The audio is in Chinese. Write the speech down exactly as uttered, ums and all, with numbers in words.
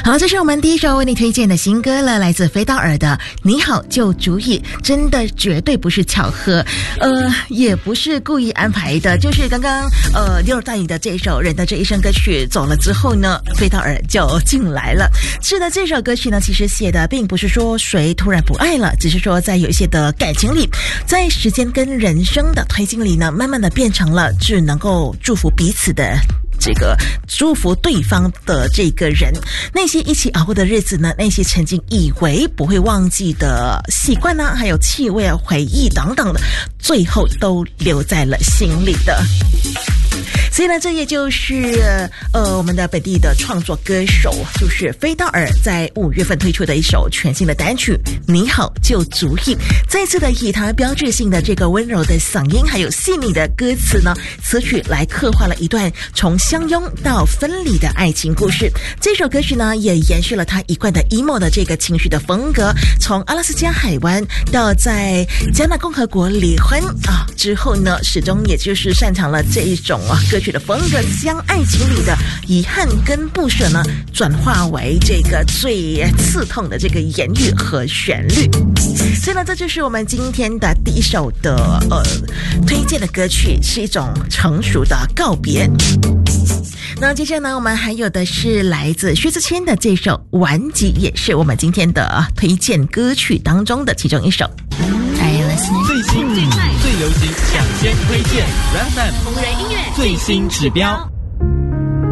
好，这是我们第一首为你推荐的新歌了，来自飞道尔的《你好就主意》，真的绝对不是巧合，呃，也不是故意安排的，就是刚刚呃六大宇的这首《人的这一生》歌曲走了之后呢，飞道尔就进来了。是的，这首歌曲呢，其实写的并不是说谁突然不爱了，只是说在有一些的感情里，在时间跟人生的推进里呢，慢慢的变成了只能够祝福彼此的这个祝福对方的这个人，那些一起熬过的日子呢，那些曾经以为不会忘记的习惯呢，还有气味啊、回忆等等的，最后都留在了心里的。所以呢，这也就是呃我们的本地的创作歌手，就是飞道尔在五月份推出的一首全新的单曲《你好就足以》，再次的以他标志性的这个温柔的嗓音，还有细腻的歌词呢，词曲来刻画了一段从相拥到分离的爱情故事。这首歌曲呢，也延续了他一贯的 emo 的这个情绪的风格，从阿拉斯加海湾到在加纳共和国离婚啊之后呢，始终也就是擅长了这一种啊歌曲的风格，将爱情里的遗憾跟不舍呢，转化为这个最刺痛的这个言语和旋律。所以呢，这就是我们今天的第一首的呃推荐的歌曲，是一种成熟的告别。那接下来呢，我们还有的是来自薛之谦的这首《顽疾》，也是我们今天的推荐歌曲当中的其中一首。 最新、最流行抢先推荐 R A F M 红人音乐最新指标。